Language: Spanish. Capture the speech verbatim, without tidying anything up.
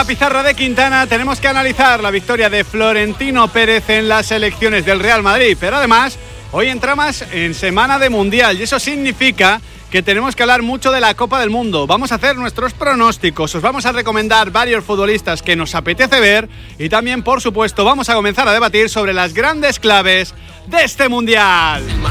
la pizarra de Quintana tenemos que analizar la victoria de Florentino Pérez en las elecciones del Real Madrid, pero además hoy entramos en semana de Mundial y eso significa que tenemos que hablar mucho de la Copa del Mundo. Vamos a hacer nuestros pronósticos, os vamos a recomendar varios futbolistas que nos apetece ver y también, por supuesto, vamos a comenzar a debatir sobre las grandes claves de este Mundial.